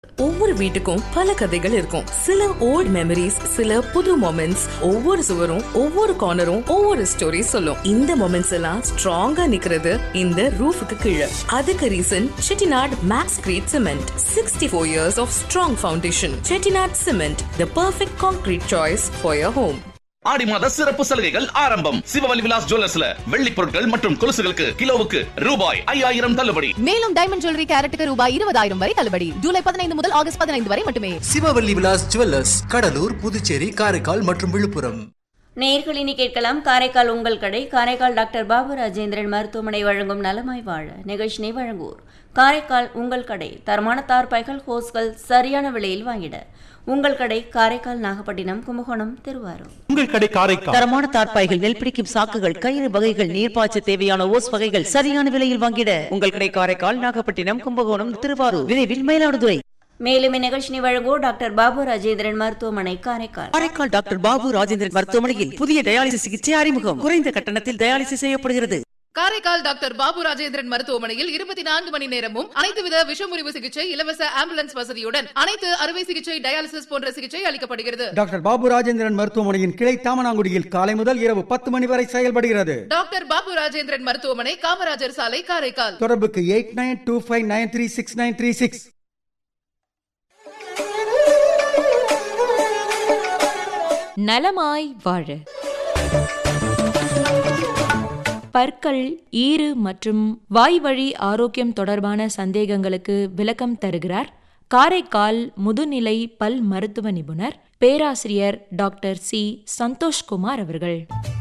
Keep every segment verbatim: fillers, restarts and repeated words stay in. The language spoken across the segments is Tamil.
ஒவ்வொரு வீட்டுக்கும் பல கதைகள் இருக்கும். சில ஓல்ட் மெமரிஸ், சில புது மொமெண்ட்ஸ். ஒவ்வொரு சுவரும் ஒவ்வொரு கார்னரும் ஒவ்வொரு ஸ்டோரி சொல்லும். இந்த மொமெண்ட்ஸ் எல்லாம் ஸ்ட்ராங்கா நிக்கிறது இந்த ரூஃபுக்கு கீழே. அதுக்கு reason Chettinad maths great cement. Sixty four years of strong foundation. Chettinad cement, the perfect concrete choice for your home. ஆடி மாத சிறப்பு சலுகைகள் ஆரம்பம். சிவவலி விலாஸ் ஜுவல்லர்ஸ்ல வெள்ளி பொருட்கள் மற்றும் கொலுசுகளுக்கு கிலோவுக்கு ரூபாய் ஐயாயிரம் தள்ளுபடி. மேலும் டைமண்ட் ஜுவல்லரி கேரட்டுக்கு ரூபாய் இருபதாயிரம் வரை தள்ளுபடி. ஜூலை பதினைந்து முதல் ஆகஸ்ட் பதினைந்து வரை மட்டுமே. சிவவல்லி விலாஸ் ஜுவல்லர்ஸ், கடலூர், புதுச்சேரி, காரைக்கால் மற்றும் விழுப்புரம். நேயர்களினி கேட்கலாம் காரைக்கால் உங்கள் கடை. காரைக்கால் டாக்டர் பாபு ராஜேந்திரன் மருத்துவமனை வழங்கும் நலமாய் வாழ நிகழ்ச்சியை வழங்குவோர். காரைக்கால் உங்கள் கடை. தரமான தார்பாய்கள், ஹோஸ்கள் சரியான விலையில் வாங்கிட உங்கள் கடை. காரைக்கால், நாகப்பட்டினம், கும்பகோணம், திருவாரூர். உங்கள் கடை காரைக்கால். தரமான தார்பாய்கள், நெல் பிடிக்கும் சாக்குகள், கயிறு வகைகள், நீர்ப்பாய்ச்ச தேவையான ஓஸ் வகைகள் சரியான விலையில் வாங்கிட உங்கள் கடை. காரைக்கால், நாகப்பட்டினம், கும்பகோணம், திருவாரூர், விரைவில் மயிலாடுதுறை. மேலும் இந்நிகழ்ச்சியை வழங்குவோர் டாக்டர் பாபு ராஜேந்திரன் மருத்துவமனை, காரைக்கால். காரைக்கால் டாக்டர் பாபு ராஜேந்திரன் மருத்துவமனையில் புதிய டயாலிசிஸ் சிகிச்சை அறிமுகம். குறைந்த கட்டணத்தில் டயாலிசிஸ் செய்யப்படுகிறது. காரைக்கால் டாக்டர் பாபு ராஜேந்திரன் மருத்துவமனையில் இருபத்தி நான்கு மணி நேரமும் அனைத்து வித விஷமுறிவு சிகிச்சை, இலவச ஆம்புலன்ஸ் வசதியுடன் அனைத்து அறுவை சிகிச்சை, டயாலிசிஸ் போன்ற சிகிச்சை அளிக்கப்படுகிறது. டாக்டர் பாபு ராஜேந்திரன் மருத்துவமனையின் கிளை தாமனாங்குடியில் காலை முதல் இரவு பத்து மணி வரை செயல்படுகிறது. டாக்டர் பாபு ராஜேந்திரன் மருத்துவமனை, காமராஜர் சாலை, காரைக்கால். தொடர்புக்கு eight nine two five nine three six nine three six. நலமாய் வாழ. பற்கள், ஈறு மற்றும் வாய்வழி ஆரோக்கியம் தொடர்பான சந்தேகங்களுக்கு விளக்கம் தருகிறார் காரைக்கால் முதுநிலை பல் மருத்துவ நிபுணர் பேராசிரியர் டாக்டர் சி சந்தோஷ்குமார் அவர்கள்.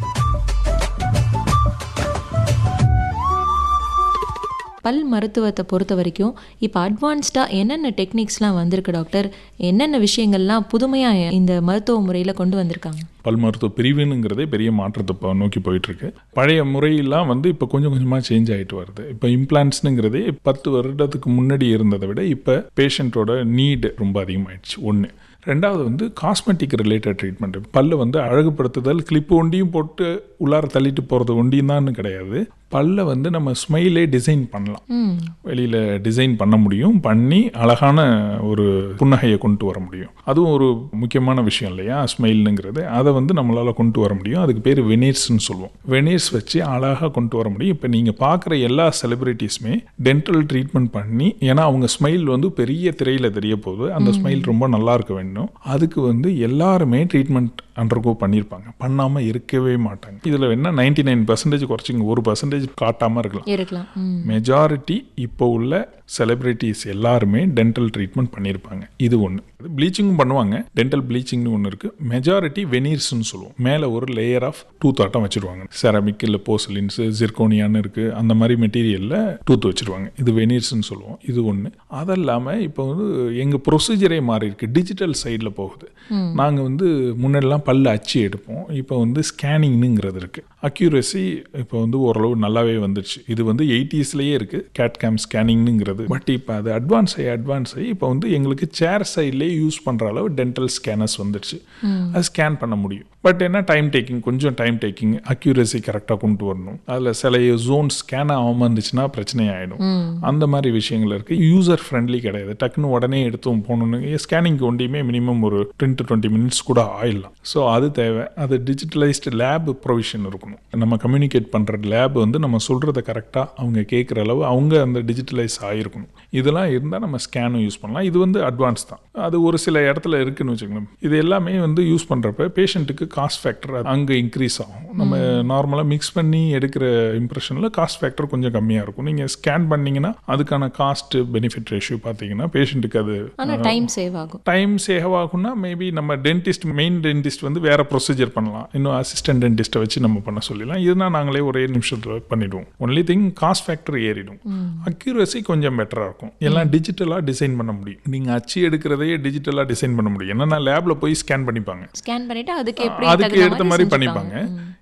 பல் மருத்துவத்தை பொறுத்த வரைக்கும் இப்போ அட்வான்ஸ்டாக என்னென்ன டெக்னிக்ஸ்லாம் வந்திருக்கு டாக்டர்? என்னென்ன விஷயங்கள்லாம் புதுமையாக இந்த மருத்துவ முறையில் கொண்டு வந்திருக்காங்க? பல் மருத்துவ பிரிவுங்கிறதே பெரிய மாற்றத்தை நோக்கி போயிட்டுருக்கு. பழைய முறையெல்லாம் வந்து இப்போ கொஞ்சம் கொஞ்சமாக சேஞ்ச் ஆகிட்டு வருது. இப்போ இம்ப்ளான்ட்ஸுங்கிறதே பத்து வருடத்துக்கு முன்னாடி இருந்ததை விட இப்போ பேஷண்ட்டோட நீடு ரொம்ப அதிகமாகிடுச்சு. ஒன்று. ரெண்டாவது வந்து காஸ்மெட்டிக் ரிலேட்டட் ட்ரீட்மெண்ட். பல்லை வந்து அழகுபடுத்துதல், கிளிப்பு ஒண்டியும் போட்டு உள்ளார தள்ளிட்டு போகிறது ஒண்டியும் தான் கிடையாது. பல்லை வந்து நம்ம ஸ்மைலே டிசைன் பண்ணலாம். வெளியில் டிசைன் பண்ண முடியும், பண்ணி அழகான ஒரு புன்னகையை கொண்டு வர முடியும். அதுவும் ஒரு முக்கியமான விஷயம் இல்லையா ஸ்மைல்னுங்கிறது. அதை வந்து நம்மளால் கொண்டு வர முடியும். அதுக்கு பேர் வெனீர்ஸ்ன்னு சொல்லுவோம். வெனீர்ஸ் வச்சு அழகாக கொண்டு வர முடியும். இப்போ நீங்கள் பார்க்குற எல்லா செலிபிரிட்டிஸுமே டென்டல் ட்ரீட்மெண்ட் பண்ணி, ஏன்னா அவங்க ஸ்மைல் வந்து பெரிய திரையில் தெரிய போகுது, அந்த ஸ்மைல் ரொம்ப நல்லா இருக்க வேண்டும். அதுக்கு வந்து எல்லாருமே ட்ரீட்மெண்ட் அண்டர்கோ பண்ணியிருப்பாங்க, பண்ணாமல் இருக்கவே மாட்டாங்க. இதில் என்ன நைன்டி நைன் பர்சன்டேஜ் குறைச்சிங்க, ஒரு பர்சன்டேஜ் காட்டாமல் இருக்கலாம். மெஜாரிட்டி இப்போ உள்ள செலிபிரிட்டிஸ் எல்லாருமே டென்டல் ட்ரீட்மெண்ட் பண்ணியிருப்பாங்க. இது ஒன்று. ப்ளீச்சிங்கும் பண்ணுவாங்க. டென்டல் ப்ளீச்சிங்னு ஒன்று இருக்குது. மெஜாரிட்டி வெனீர்ஸ்ன்னு சொல்லுவோம். மேலே ஒரு லேயர் ஆஃப் டூத் ஆட்டம் வச்சுருவாங்க. செராமிக் இல்லை போர்சிலின்ஸு, ஜிர்கோனியான்னு இருக்குது, அந்த மாதிரி மெட்டீரியலில் டூத் வச்சுருவாங்க. இது வெனீர்ஸ்ன்னு சொல்லுவோம். இது ஒன்று. அது இல்லாமல் இப்போ வந்து எங்கள் ப்ரொசீஜரே மாறி இருக்குது, டிஜிட்டல் சைடில் போகுது. நாங்கள் வந்து முன்னாடிலாம் பல்ல அச்சு எடுப்போம், இப்போ வந்து ஸ்கேனிங்னுங்கிறது இருக்குது. அக்யூரசி இப்போ வந்து ஓரளவு நல்லாவே வந்துடுச்சு. இது வந்து எயிட்டிஸ்லேயே இருக்குது கேட்கேம் ஸ்கேனிங்னுங்கிறது. பட் இப்போ அது அட்வான்ஸ் ஆகி அட்வான்ஸ் ஆகி இப்போ வந்து எங்களுக்கு சேர் சைட்லேயே யூஸ் பண்ணுற அளவு டென்டல் ஸ்கேனர்ஸ் வந்துடுச்சு. அது ஸ்கேன் பண்ண முடியும். பட் என்ன டைம் டேக்கிங், கொஞ்சம் டைம் டேக்கிங், அக்யூரசி கரெக்டாக கொண்டு வரணும். அதில் சில ஜோன் ஸ்கேன் ஆகாமல் இருந்துச்சுன்னா பிரச்சனை ஆகிடும். அந்த மாதிரி விஷயங்கள் இருக்குது. யூசர் ஃப்ரெண்ட்லி கிடையாது. டக்குன்னு உடனே எடுத்து போகணுன்னு ஸ்கேனிங்க்கு ஒண்டியுமே மினிமம் ஒரு டென் டு டுவெண்ட்டி மினிட்ஸ் கூட ஆயிடலாம். ஸோ அது தேவை. அது டிஜிட்டலைஸ்டு லேப் ப்ரொவிஷன் இருக்கணும். நம்ம கம்யூனிகேட் பண்ணுற லேப் வந்து நம்ம சொல்கிறத கரெக்டாக அவங்க கேட்குற அளவு அவங்க அந்த டிஜிட்டலைஸ் ஆகிருக்கணும். இதெல்லாம் இருந்தால் நம்ம ஸ்கேனும் யூஸ் பண்ணலாம். இது வந்து அட்வான்ஸ் தான். அது ஒரு சில இடத்துல இருக்குன்னு வச்சுக்கணும். இது எல்லாமே வந்து யூஸ் பண்ணுறப்ப பேஷண்ட்டுக்கு காஸ்ட் ஃபேக்டர் அங்கே இன்க்ரீஸ் ஆகும். நம்ம நார்மலாக மிக்ஸ் பண்ணி எடுக்கிற இம்ப்ரெஷனில் காஸ்ட் ஃபேக்டர் கொஞ்சம் கம்மியாக இருக்கும். நீங்கள் ஸ்கேன் பண்ணிங்கன்னா அதுக்கான காஸ்ட் பெனிஃபிட் ரேஷியோ பார்த்தீங்கன்னா பேஷண்ட்டுக்கு அது டைம் சேவ் ஆகும். டைம் சேவ் ஆகும்னா மேபி நம்ம டென்டிஸ்ட் மெயின் டென்டிஸ்ட் வந்து வேறு ப்ரொசீஜர் பண்ணலாம். இன்னும் அசிஸ்டன்ட் டென்டிஸ்ட்டை வச்சு நம்ம பண்ண சொல்லலாம். இதுனா நாங்களே ஒரே நிமிஷத்தில் பண்ணிவிடுவோம். ஒன்லி திங் காஸ்ட் ஃபேக்டர் ஏறிடும். அக்யூரசி கொஞ்சம் பெட்டராக இருக்கும். எல்லாம் டிஜிட்டலாக டிசைன் பண்ண முடியும். நீங்கள் அச்சு எடுக்கிறதையே டிஜிட்டலாக டிசைன் பண்ண முடியும். என்னன்னா லேபில் போய் ஸ்கேன் பண்ணிப்பாங்க, ஸ்கேன் பண்ணிட்டு அதுக்கு எப்படி அதுக்கு ஏற்ற மாதிரி பண்ணிப்பாங்க.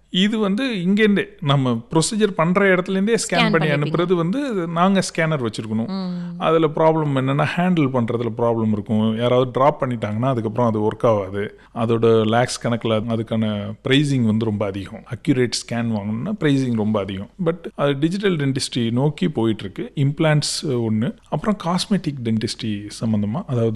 இது வந்து இங்கேருந்தே நம்ம ப்ரொசீஜர் பண்ணுற இடத்துலேருந்தே ஸ்கேன் பண்ணி அனுப்புறது வந்து நாங்கள் ஸ்கேனர் வச்சுருக்கணும். அதில் ப்ராப்ளம் என்னென்னா ஹேண்டில் பண்ணுறதுல ப்ராப்ளம் இருக்கும். யாராவது ட்ராப் பண்ணிட்டாங்கன்னா அதுக்கப்புறம் அது ஒர்க் ஆகாது. அதோட லேக்ஸ் கணக்கில் அதுக்கான ப்ரைஸிங் வந்து ரொம்ப அதிகம். அக்யூரேட் ஸ்கேன் வாங்கணும்னா ப்ரைஸிங் ரொம்ப அதிகம். பட் அது டிஜிட்டல் டென்டிஸ்ட்ரி நோக்கி போயிட்டுருக்கு. இம்ப்ளான்ட்ஸ் ஒன்று, அப்புறம் காஸ்மெட்டிக் டென்டிஸ்ட்ரி சம்மந்தமாக, அதாவது